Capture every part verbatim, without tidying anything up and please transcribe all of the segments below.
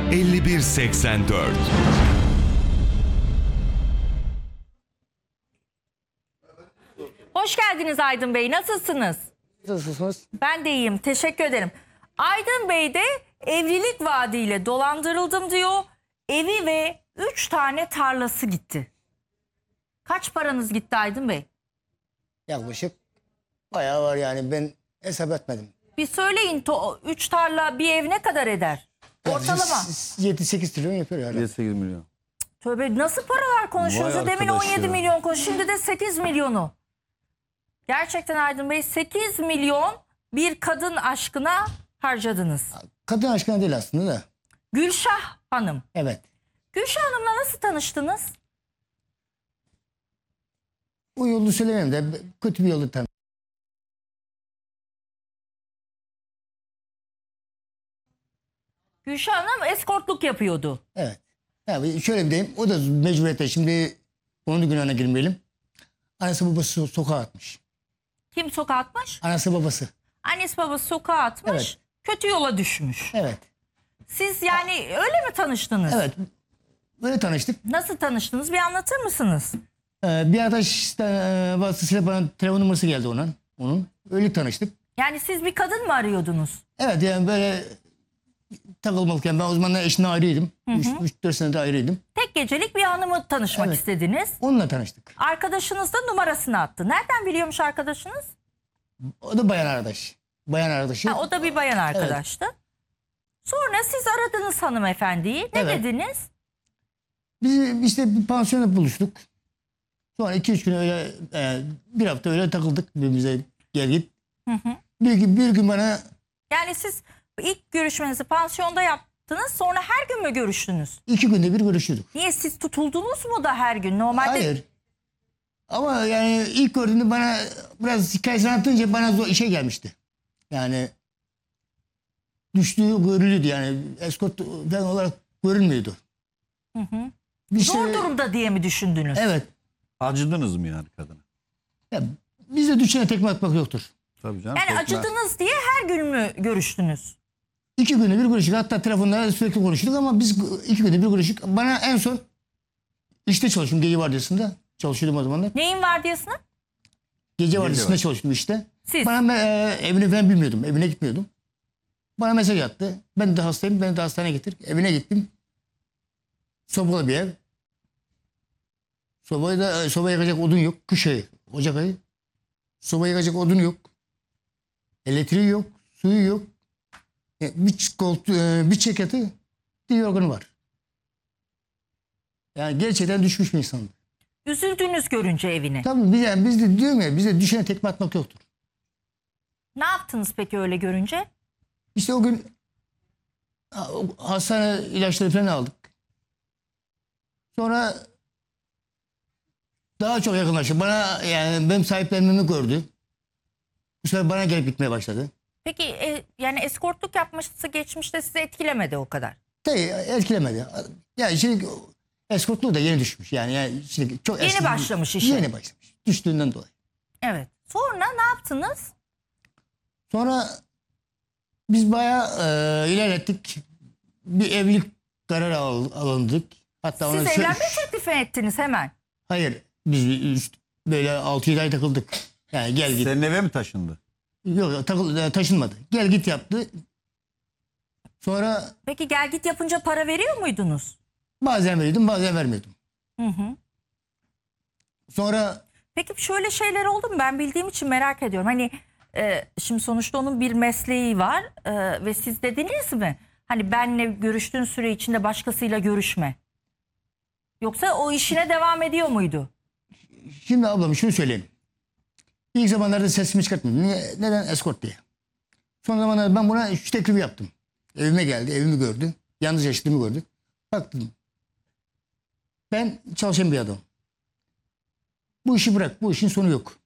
elli bir seksen dört. Hoş geldiniz Aydın Bey. Nasılsınız? Nasılsınız? Ben de iyiyim. Teşekkür ederim. Aydın Bey de evlilik vaadiyle dolandırıldım diyor. Evi ve üç tane tarlası gitti. Kaç paranız gitti Aydın Bey? Yaklaşık bayağı var yani, ben hesap etmedim. Bir söyleyin, to üç tarla bir ev ne kadar eder? Ortalama. yedi sekiz trilyon yapıyor yani. yedi sekiz milyon. Tövbe, nasıl paralar konuşuyorsunuz? Vay Demin arkadaş on yedi ya. milyon konuş, şimdi de sekiz milyonu. Gerçekten Aydın Bey sekiz milyon bir kadın aşkına harcadınız. Kadın aşkına değil aslında da. Gülşah Hanım. Evet. Gülşah Hanım'la nasıl tanıştınız? O yolu söylemem de kötü bir yolu tanıdım. Gülşah Hanım eskortluk yapıyordu. Evet. Yani şöyle bir diyeyim, o da mecburiyete, şimdi onun da günahına girmeyelim. Anası babası so- sokağa atmış. Kim sokağa atmış? Anası babası. Annesi babası sokağa atmış. Evet. Kötü yola düşmüş. Evet. Siz yani öyle mi tanıştınız? Evet. Böyle tanıştık. Nasıl tanıştınız? Bir anlatır mısınız? Ee, bir arkadaş e, vasıtasıyla bana telefon numarası geldi onun. Onun. Öyle tanıştık. Yani siz bir kadın mı arıyordunuz? Evet, yani böyle takılmalıkken ben o zamanlar eşimden ayrıydım. üç dört senede ayrıydım. Tek gecelik bir hanımı tanışmak Evet. istediniz. Onunla tanıştık. Arkadaşınız da numarasını attı. Nereden biliyormuş arkadaşınız? O da bayan arkadaş. Bayan arkadaşı. Ha, o da bir bayan arkadaştı. Sonra siz aradınız hanımefendiyi. Ne Evet. dediniz? Biz işte bir pansiyonda buluştuk. Sonra iki üç gün öyle e, bir hafta öyle takıldık birbirimize, gel git. Bir gün, bir gün bana Yani siz ilk görüşmenizi pansiyonda yaptınız. Sonra her gün mü görüştünüz? iki günde bir görüşüyorduk. Niye, siz tutuldunuz mu da her gün? Normalde Hayır. Ama yani ilk gördüğümde bana biraz hikayesini anlatınca bana zor işe gelmişti. Yani düştüğü görülüyordu yani. Eskort falan olarak görülmüyordu. Hı hı. Bir zor şey- durumda diye mi düşündünüz? Evet. Acıdınız mı yani kadına? Ya, bizde düşene tekme atmak yoktur. Tabii canım. Yani tekme- acıdınız diye her gün mü görüştünüz? İki günde bir görüştük. Hatta telefonda sürekli konuştuk ama biz iki günde bir görüştük. Bana en son işte çalıştım, gece vardiyasında. Çalışıyordum o zamanlar. Neyin vardiyasını? Gece vardiyasında var. çalıştım işte. Siz. Bana e, evini falan bilmiyordum. Evine gitmiyordum. Bana mesaj attı. Ben de hastayım. Beni de hastaneye getir. Evine gittim. Sobalı bir ev. Sobayı da e, soba yakacak odun yok. Kış ayı. Ocak ayı. Soba yakacak odun yok. Elektriği yok. Suyu yok. E, bir koltuğu, e, bir çeketi, bir yorganı var. Yani gerçekten düşmüş bir insandı. Üzüldünüz görünce evini. Tabii biz, yani biz de diyorum ya, bize düşene tekme atmak yoktur. Ne yaptınız peki öyle görünce? İşte o gün ha, o hastane ilaçları falan aldık. Sonra daha çok yakınlaştı. Bana, yani benim sahiplenmemi gördü. Bu sefer bana gelip gitmeye başladı. Peki e, yani eskortluk yapmışsa geçmişte sizi etkilemedi o kadar. Tabii etkilemedi. Yani şimdi eskortluğu da yeni düşmüş. Yani, yani şimdi çok Yeni eski- başlamış işe. Yeni başlamış. Düştüğünden dolayı. Evet. Sonra ne yaptınız? Sonra biz bayağı e, ilerlettik. Bir evlilik kararı al, alındık. Hatta Siz ona şö- evlenme teklifi ettiniz hemen. Hayır. Biz üst- böyle altı yedi ay takıldık. Yani gel git. Senin eve mi taşındı? Yok, takıl, taşınmadı. Gel git yaptı. Sonra Peki gel git yapınca para veriyor muydunuz? bazen veriyordum, bazen vermiyordum. Hı hı. Sonra Peki şöyle şeyler oldu mu? Ben bildiğim için merak ediyorum. Hani e, şimdi sonuçta onun bir mesleği var e, ve siz dediniz mi? Hani benle görüştüğün süre içinde başkasıyla görüşme. Yoksa o işine devam ediyor muydu? şimdi ablam şunu söyleyeyim. İlk zamanlarda sesimi çıkartmadım. Niye? Neden? Eskort diye. Son zamanlarda ben buna şu teklifi yaptım. Evime geldi, evimi gördü. Yalnız yaşadığımı gördü. Baktım. Ben çalışan bir adam. Bu işi bırak. Bu işin sonu yok.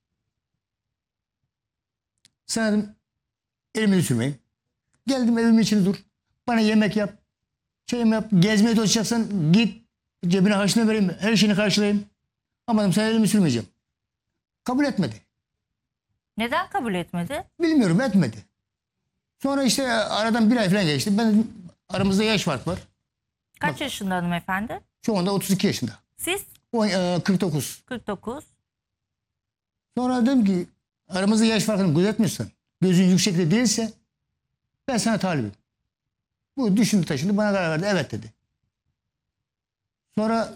Sana dedim, elimi sürmeyin. Geldim, evimin içine dur. Bana yemek yap. Çayımı yap. Gezmeye dolaşacaksan git. Cebine harçlığını vereyim. Her şeyini karşılayayım. Ama dedim, sana elimi sürmeyeceğim. Kabul etmedi. Neden kabul etmedi? Bilmiyorum, etmedi. Sonra işte aradan bir ay falan geçti. Ben dedim, aramızda yaş fark var. Kaç yaşında hanımefendi? Şu anda otuz iki yaşında. Siz? O, e, kırk dokuz. kırk dokuz. Sonra dedim ki aramızda yaş farkını gözetmiyorsan, gözün yüksekte değilse ben sana talibim. Bu düşündü taşındı, bana karar verdi, evet dedi. Sonra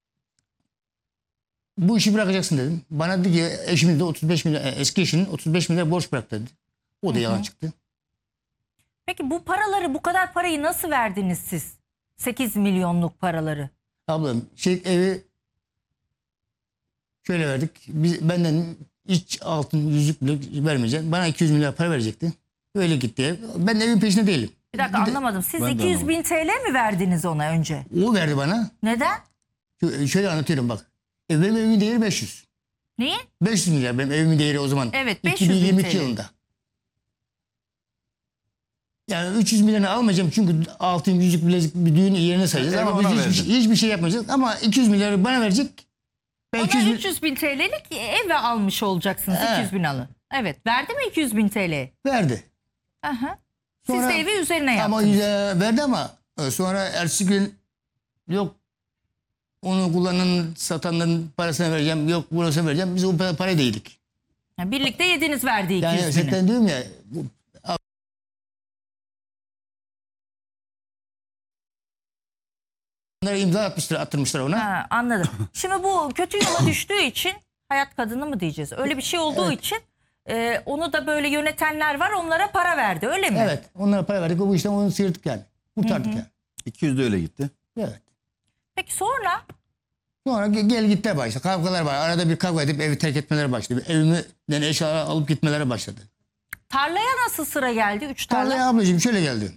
bu işi bırakacaksın dedim. Bana dedi ki eşimin de otuz beş milyar, eski eşinin otuz beş milyar borç bıraktı dedi. O da yalan çıktı. Peki bu paraları, bu kadar parayı nasıl verdiniz siz? sekiz milyonluk paraları. Ablam şey evi şöyle verdik. Biz, benden hiç altın yüzük bile vermeyeceksin. Bana iki yüz milyar para verecekti. Öyle gitti. Ben evin peşinde değilim. Bir dakika Bir de- anlamadım. Siz Ben de iki yüz bin T L mi verdiniz ona önce? O verdi bana. Neden? Şö- Şöyle anlatıyorum bak. E, benim evimin değeri beş yüz. Niye? beş yüz milyar benim evimin değeri o zaman. Evet, beş yüz bin iki bin yirmi iki T L. yılında. Yani üç yüz milyonu almayacağım çünkü altın yüzük bilezik bir düğün yerine sayacağız. Evi Ama biz ona hiçbir, verdin. şey- hiçbir şey yapmayacağız. Ama iki yüz milyarı bana verecek. Ben iki yüz Ona bin- üç yüz bin T L'lik eve almış olacaksınız. He. iki yüz bin alın. Evet. Verdi mi iki yüz bin T L? verdi. Aha. Siz Sonra- de evi üzerine Ama yaptınız. yüze verdi ama e, sonra ertesi gün yok onu kullanan satanların parasını vereceğim. Yok burasını vereceğim. Biz o para- parayı değildik. Ha, birlikte yediniz verdi iki Yani yüz bini. zaten diyorum ya bu, bunları imza atmışlar, attırmışlar ona. Ha, anladım. Şimdi bu kötü yola düştüğü için hayat kadını mı diyeceğiz? Öyle bir şey olduğu Evet. için e, onu da böyle yönetenler var, onlara para verdi, öyle mi? Evet. Onlara para verdik. O bu işten onu sıyırdık yani. Kurtardık yani. iki yüz de öyle gitti. Evet. Peki sonra Sonra ge- gel gitler başladı. Kavgalar var. Arada bir kavga edip evi terk etmeleri başladı. Evimden eşya alıp gitmeleri başladı. tarlaya nasıl sıra geldi? Üç tarla. Tarlaya ablacığım şöyle geldi.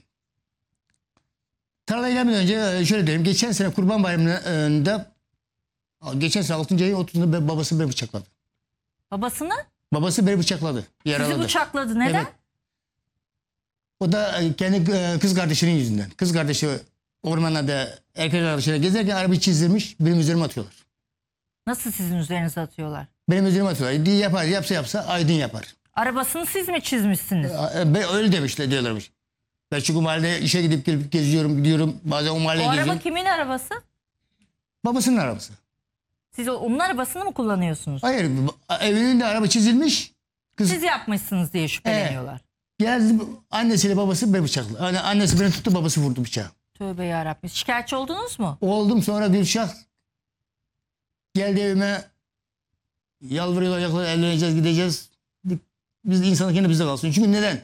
Tarlaya gelmeden önce e, şöyle diyeyim. Geçen sene Kurban Bayramı'nda geçen sene altıncı ayın otuzunda be- babası beni bıçakladı. Babasını Babası beni bıçakladı. Yaraladı. sizi bıçakladı. Neden? Evet. O da e, kendi e, kız kardeşinin yüzünden. Kız kardeşi ormanlarda erkek arkadaşıyla gezerken arabayı çizdirmiş. Benim üzerime atıyorlar. Nasıl sizin üzerinize atıyorlar? Benim üzerime atıyorlar. Diye yapar, yapsa yapsa Aydın yapar. Arabasını siz mi çizmişsiniz? E, Ben öyle demişler diyorlarmış. Ben çünkü mahallede işe gidip gelip geziyorum, gidiyorum. Bazen o mahalleye O araba geziyorum. kimin arabası? Babasının arabası. Siz o- onun arabasını mı kullanıyorsunuz? Hayır, evinin de araba çizilmiş. Kız Siz yapmışsınız diye şüpheleniyorlar. geldi, annesiyle babası beni bıçakladı. Hani annesi beni tuttu, babası vurdu bıçağı. Tövbe yarabbim. Şikayetçi oldunuz mu? Oldum sonra Gülşah geldi evime, yalvarıyorlar, yaklaşıyorlar, evleneceğiz, gideceğiz. Biz insanlık yine bizde kalsın. Çünkü neden?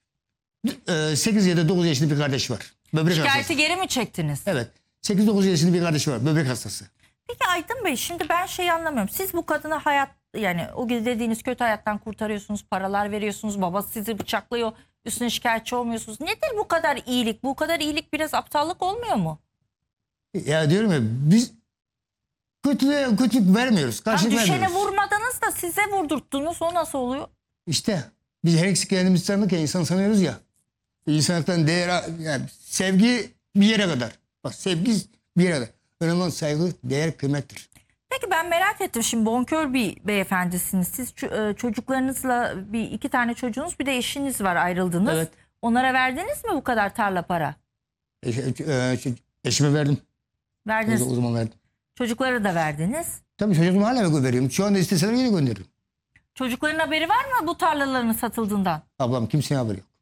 sekiz ya da dokuz yaşında bir kardeş var. Böbrek Şikayeti hastası. geri mi çektiniz? Evet. sekiz dokuz yaşında bir kardeşi var. Böbrek hastası. Peki Aydın Bey, şimdi ben şeyi anlamıyorum. Siz bu kadını hayat, yani o dediğiniz kötü hayattan kurtarıyorsunuz, paralar veriyorsunuz, babası sizi bıçaklıyor, üstüne şikayetçi olmuyorsunuz. Nedir bu kadar iyilik? Bu kadar iyilik biraz aptallık olmuyor mu? Ya diyorum ya biz kötülüğe kötülük vermiyoruz. Ha, Karşılık düşene vermiyoruz. vurmadınız da size vurdurttunuz, o nasıl oluyor? İşte biz her eksik kendimizi sandık ya, insan sanıyoruz ya. İnsanlıktan değer, yani sevgi bir yere kadar. Bak sevgi bir yere kadar. Önemli olan saygı, değer, kıymettir. Peki ben merak ettim, şimdi bonkör bir beyefendisiniz. Siz ço- e, çocuklarınızla, bir iki tane çocuğunuz, bir de eşiniz var, ayrıldınız. Evet. Onlara verdiniz mi bu kadar tarla para? Eş, e, eşime verdim. O, Verdiniz. o zaman verdim. Çocuklara da verdiniz. Tabii çocuğumu hala veriyorum. Şu anda isteseler yine gönderirim. Çocukların haberi var mı bu tarlaların satıldığından? Ablam kimseye haberi yok.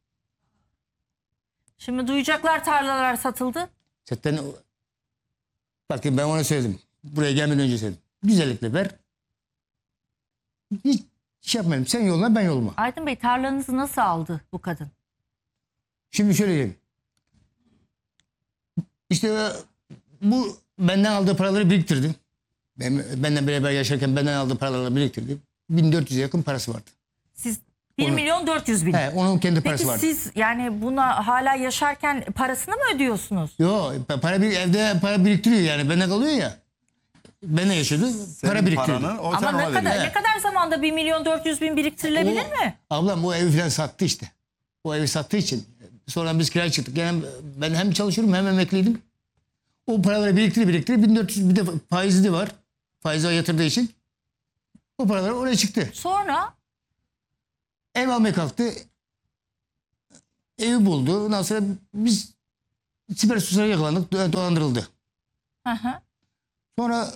Şimdi duyacaklar, tarlalar satıldı. Zaten o- bakın ben ona söyledim. Buraya gelmeden önce söyledim. Güzellikle ver. Hiç şey yapmayalım. Sen yoluna, ben yoluma. Aydın Bey, tarlanızı nasıl aldı bu kadın? Şimdi şöyle diyeyim. İşte e, bu benden aldığı paraları biriktirdi. Ben, benden beraber yaşarken benden aldığı paraları biriktirdi. bin dört yüze yakın parası vardı. Siz bir Onu- milyon dört yüz bin. He, onun kendi parası Peki vardı. siz yani buna hala yaşarken parasını mı ödüyorsunuz? Yo, para bir evde para biriktiriyor yani. Bende kalıyor ya. Bende yaşadı. Senin para biriktiriyor. paranı o sen Ama ona ne kadar, veriyorsun. ne kadar zamanda bir milyon dört yüz bin biriktirilebilir O- mi? Ablam o evi falan sattı işte. O evi sattığı için. Sonra biz kiraya çıktık. Yani ben hem çalışıyorum hem emekliydim. O paraları biriktiri biriktiri. bin dört yüz bir de faizli var. Faize yatırdığı için. O paralar oraya çıktı. Sonra Ev almaya kalktı. Evi buldu. Ondan sonra biz siber suçlara yakalandık. do- Dolandırıldı. Hı hı. Sonra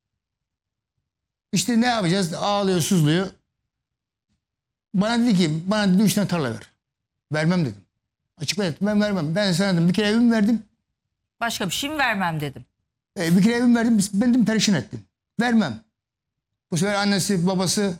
işte ne yapacağız? Ağlıyor, sızlıyor. Bana dedi ki, bana dedi üç tane tarla ver. Vermem dedim. Açıkla ettim, ben vermem. Ben sana dedim bir kere evimi verdim. Başka bir şey mi vermem dedim. E, bir kere evimi verdim, ben dedim perişan ettim. Vermem. Bu sefer annesi, babası,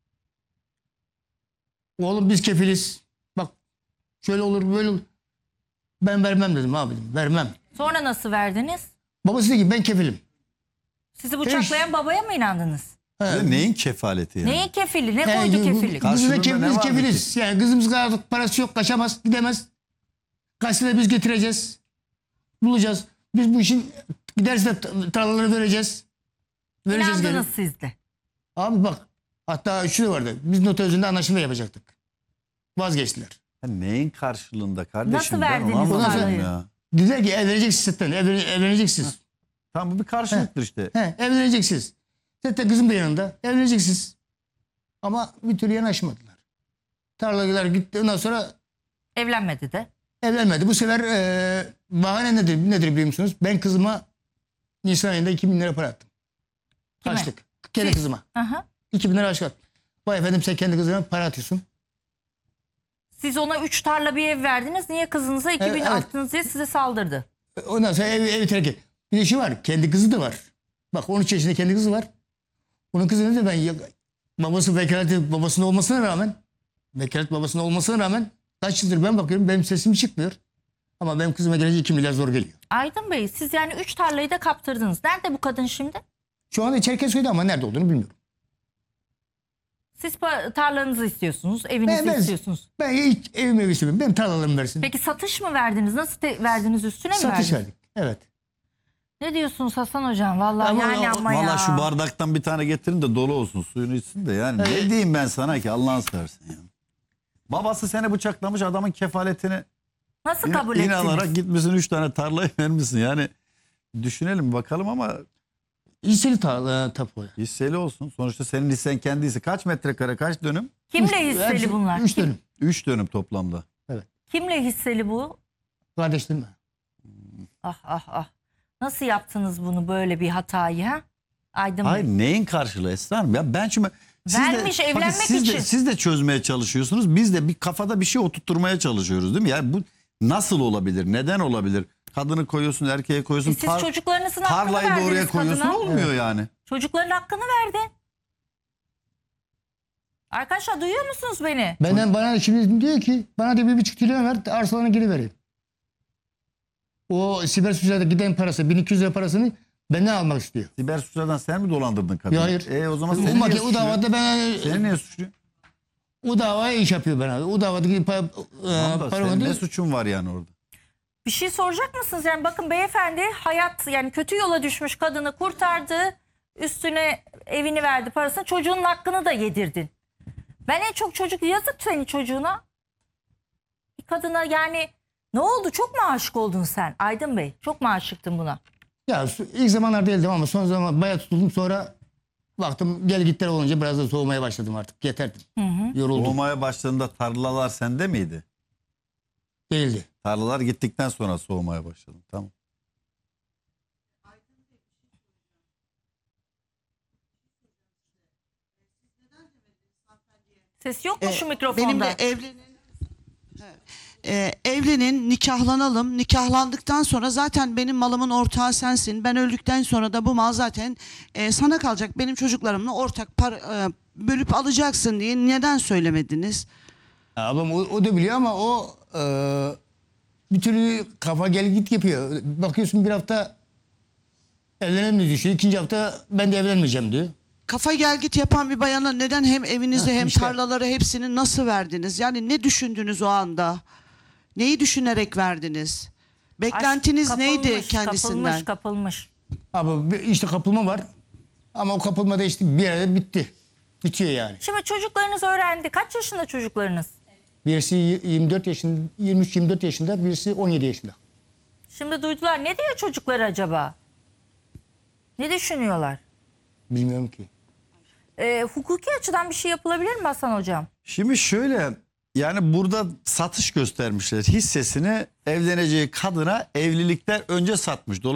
oğlum biz kefiliz. Bak şöyle olur, böyle olur. Ben vermem dedim abi dedim, vermem. Sonra nasıl verdiniz? Babası dedi ki ben kefilim. Sizi bıçaklayan babaya mı inandınız? Bir de neyin kefaleti yani? Neyin kefili? Ne Yani koydu bu- kefillik? Kızımıza Karşılığında ne kefiliz, vardı kefiliz. Yani kızımız kadar parası yok, kaçamaz, gidemez. Kaçsa da biz getireceğiz. Bulacağız. Biz bu işin giderse de tarlaları vereceğiz. Vereceğiz geri. İnandınız siz de. Abi bak, hatta şu da vardı. Biz nota özünde anlaşma yapacaktık. Vazgeçtiler. Ya neyin karşılığında kardeşim? Nasıl Ben verdiniz onu anlamadım parayı? ya. Dediler ki evleneceksiniz zaten. Evlen, evleneceksiniz. Tamam bu bir karşılıktır işte. He, evleneceksiniz. Zaten kızım da yanında. Evleneceksiniz. Ama bir türlü yanaşmadılar. Tarlalar gitti. Ondan sonra Evlenmedi de. evlenmedi. Bu sefer e, bahane nedir, nedir biliyor musunuz? Ben kızıma Nisan ayında iki bin lira para attım. Kime? Harçlık. Kendi Siz- kızıma. Aha. iki bin lira harçlık attım. Vay efendim sen kendi kızına para atıyorsun. Siz ona üç tarla bir ev verdiniz. Niye kızınıza iki bin Evet, evet. attınız diye size saldırdı. Ondan sonra evi, evi terk et. Bir de şu var. Kendi kızı da var. Bak on üç yaşında kendi kızı var. Onun kızını da ben ya- babası vekaleti babasının olmasına rağmen vekalet babasının olmasına rağmen kaç yıldır ben bakıyorum benim sesim çıkmıyor. Ama benim kızıma gelince iki milyar zor geliyor. Aydın Bey siz yani üç tarlayı da kaptırdınız. Nerede bu kadın şimdi? Şu anda Çerkezköy'de ama nerede olduğunu bilmiyorum. Siz pa- tarlanızı istiyorsunuz, evinizi Ben- ben- istiyorsunuz. Ben hiç evime evi istemiyorum. Benim tarlalarımı versin. Peki satış mı verdiniz? Nasıl te- verdiniz, üstüne mi Satış verdiniz? verdik. Evet. Ne diyorsunuz Hasan Hocam? Vallahi Ama yani o- ama ya. Valla şu bardaktan bir tane getirin de dolu olsun suyunu içsin de yani Evet. ne diyeyim ben sana ki Allah'ın seversen yani. Babası seni bıçaklamış adamın kefaletini Nasıl in- kabul inanarak ettiniz? gitmişsin üç tane tarlayı vermişsin yani düşünelim bakalım ama İstili tarla tapu. hisseli olsun. Sonuçta senin hissen kendi hissi kaç metrekare kaç dönüm? Kimle hisseli bunlar? Üç dönüm. Üç dönüm toplamda. Kimle hisseli bu? Kardeşlerim. Ah ah ah. Nasıl yaptınız bunu, böyle bir hatayı ha? Aydın Bey. Hayır neyin karşılığı Esra Hanım? Ya ben şimdi siz Vermiş, de, bakın evlenmek siz için. De, siz de çözmeye çalışıyorsunuz. Biz de bir kafada bir şey oturtturmaya çalışıyoruz değil mi? Yani bu nasıl olabilir? Neden olabilir? Kadını koyuyorsun, erkeğe koyuyorsun. E siz tar- çocuklarınızın hakkını tarlayı da oraya verdiniz koyuyorsun. kadına. Olmuyor yani. Çocukların hakkını verdin. Arkadaşlar duyuyor musunuz beni? Benden bana şimdi diyor ki bana da bir buçuk trilyon ver arsalarını geri vereyim. O siber suçlarda giden parası bin iki yüz lira parasını benden almak istiyor. Siber suçlardan sen mi dolandırdın kadını? Ya hayır. E o zaman O, seni niye maki, o suçluyor? davada ben Seni niye suçluyor? o davaya iş yapıyor ben abi. O davadaki para, Tamam da e, para senin ne ödüyor. suçun var yani orada? Bir şey soracak mısınız? Yani bakın beyefendi hayat, yani kötü yola düşmüş kadını kurtardı. Üstüne evini verdi, parasını, çocuğunun hakkını da yedirdin. Ben en çok çocuk, yazık senin çocuğuna. Bir kadına yani ne oldu, çok mu aşık oldun sen Aydın Bey? Çok mu aşıktın buna? Ya su- ilk zamanlar değildim ama son zaman bayağı tutuldum, sonra baktım gel gitler olunca biraz da soğumaya başladım artık. Yeter dedim. Yoruldum. Soğumaya başladığında tarlalar sende miydi? Değildi. Tarlalar gittikten sonra soğumaya başladım. Tamam. Ses yok mu Ee, şu mikrofonda? Benimle evlenin. Ee, evlenin, nikahlanalım. Nikahlandıktan sonra zaten benim malımın ortağı sensin. Ben öldükten sonra da bu mal zaten e, sana kalacak. Benim çocuklarımla ortak par e, bölüp alacaksın diye neden söylemediniz? Ablam o, o da biliyor ama o e, bir türlü kafa gel git yapıyor. Bakıyorsun bir hafta evlenelim diyor. Şu ikinci hafta ben de evlenmeyeceğim diyor. Kafa gel git yapan bir bayana neden hem evinizi Ha, hem işte. tarlaları hepsini nasıl verdiniz? Yani ne düşündünüz o anda? Neyi düşünerek verdiniz? Beklentiniz Aşk neydi kapılmış, kendisinden? Kapılmış, kapılmış. Ama bir- işte kapılma var. Ama o kapılma da işte bir yerde bitti. Bitiyor yani. Şimdi çocuklarınız öğrendi. Kaç yaşında çocuklarınız? Birisi yirmi dört yaşında, yirmi üç yirmi dört yaşında, birisi on yedi yaşında. Şimdi duydular. Ne diyor çocuklar acaba? Ne düşünüyorlar? Bilmiyorum ki. Ee, hukuki açıdan bir şey yapılabilir mi Hasan Hocam? Şimdi şöyle Yani burada satış göstermişler. Hissesini evleneceği kadına evlilikten önce satmış. Dolayısıyla